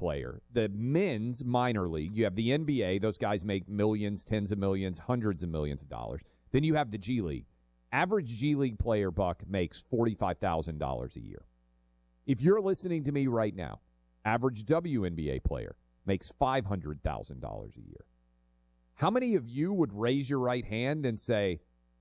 player, the men's minor league, you have the NBA. Those guys make millions, tens of millions, hundreds of millions of dollars. Then you have the G League. Average G League player, Buck, makes $45,000 a year. If you're listening to me right now, average WNBA player makes $500,000 a year. How many of you would raise your right hand and say,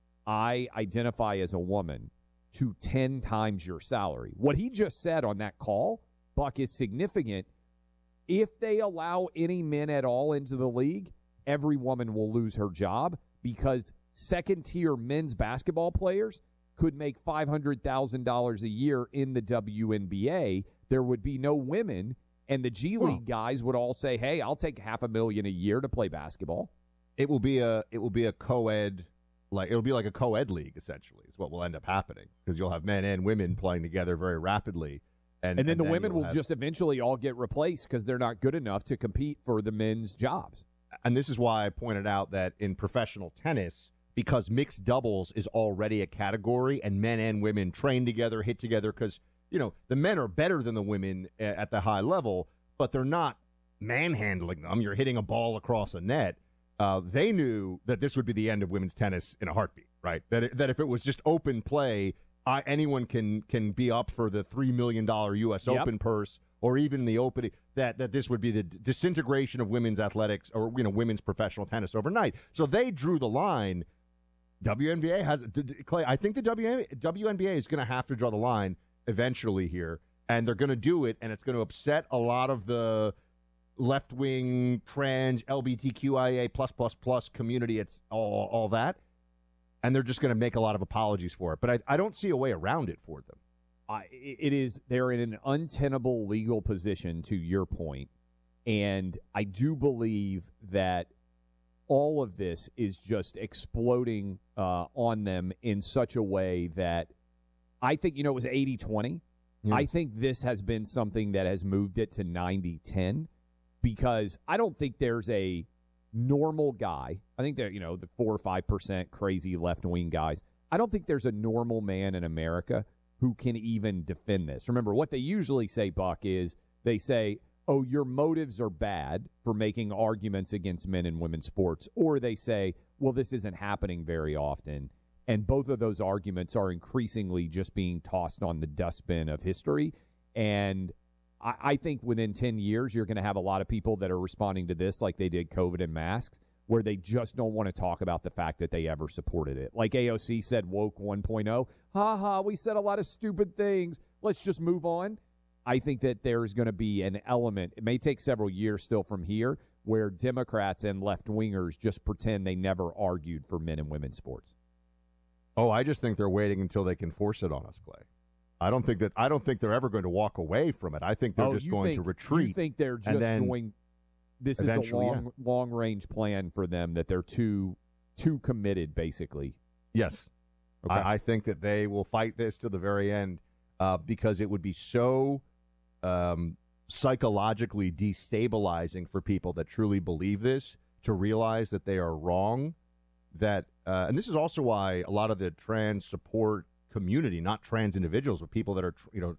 I identify as a woman to 10 times your salary? What he just said on that call, Buck, is significant. If they allow any men at all into the league, every woman will lose her job because second-tier men's basketball players could make $500,000 a year in the WNBA. There would be no women, and the G League guys would all say, hey, I'll take $500,000 a year to play basketball. It will be a co-ed, it'll be like a co-ed league, essentially, is what will end up happening, because you'll have men and women playing together very rapidly. And then the women will just eventually all get replaced because they're not good enough to compete for the men's jobs. And this is why I pointed out that in professional tennis, because mixed doubles is already a category and men and women train together, hit together, because, the men are better than the women at the high level, but they're not manhandling them. You're hitting a ball across a net. They knew that this would be the end of women's tennis in a heartbeat, right? That if it was just open play, anyone can be up for the $3 million U.S. Open purse, or even the opening, that this would be the disintegration of women's athletics or women's professional tennis overnight. So they drew the line. WNBA has, Clay, I think the WNBA is going to have to draw the line eventually here, and they're going to do it, and it's going to upset a lot of the left-wing, trans, LGBTQIA+++ community. It's all that. And they're just going to make a lot of apologies for it. But I don't see a way around it for them. They're in an untenable legal position, to your point. And I do believe that all of this is just exploding on them in such a way that I think, it was 80-20. Yeah. I think this has been something that has moved it to 90-10, because I don't think there's a normal guy. I think they're, the 4 or 5% crazy left-wing guys. I don't think there's a normal man in America who can even defend this. Remember, what they usually say, Buck, is they say, oh, your motives are bad for making arguments against men and women's sports. Or they say, well, this isn't happening very often. And both of those arguments are increasingly just being tossed on the dustbin of history. And I think within 10 years, you're going to have a lot of people that are responding to this like they did COVID and masks, where they just don't want to talk about the fact that they ever supported it. Like AOC said, woke 1.0, we said a lot of stupid things. Let's just move on. I think that there's going to be an element, it may take several years still from here, where Democrats and left-wingers just pretend they never argued for men and women's sports. Oh, I just think they're waiting until they can force it on us, Clay. I don't think they're ever going to walk away from it. I think they're just going to retreat. You think they're just going? This is a long-range plan for them, that they're too committed, basically. Yes, okay. I think that they will fight this to the very end, because it would be so psychologically destabilizing for people that truly believe this to realize that they are wrong. That and this is also why a lot of the trans support community, not trans individuals, but people that are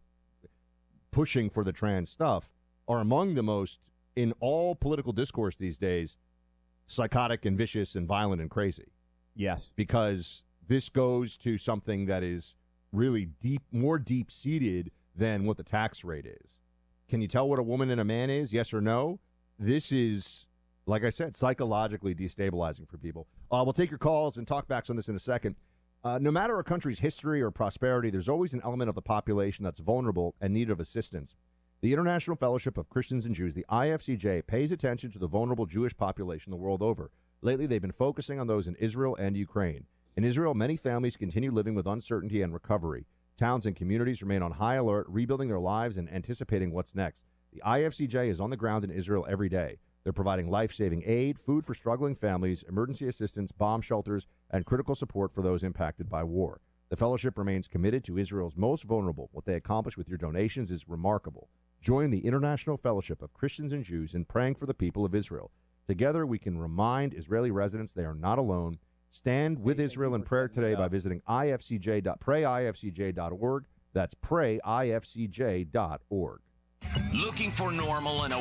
pushing for the trans stuff, are among the most, in all political discourse these days, psychotic and vicious and violent and crazy. Yes, because this goes to something that is really more deep-seated than what the tax rate is. Can you tell what a woman and a man is? Yes or no? This is, like I said, psychologically destabilizing for people. We'll take your calls and talkbacks on this in a second. No matter a country's history or prosperity, there's always an element of the population that's vulnerable and need of assistance. The International Fellowship of Christians and Jews, the IFCJ, pays attention to the vulnerable Jewish population the world over. Lately, they've been focusing on those in Israel and Ukraine. In Israel, many families continue living with uncertainty and recovery. Towns and communities remain on high alert, rebuilding their lives and anticipating what's next. The IFCJ is on the ground in Israel every day. They're providing life-saving aid, food for struggling families, emergency assistance, bomb shelters, and critical support for those impacted by war. The fellowship remains committed to Israel's most vulnerable. What they accomplish with your donations is remarkable. Join the International Fellowship of Christians and Jews in praying for the people of Israel. Together, we can remind Israeli residents they are not alone. Stand with Israel in prayer today by visiting prayifcj.org. That's prayifcj.org. Looking for normal in a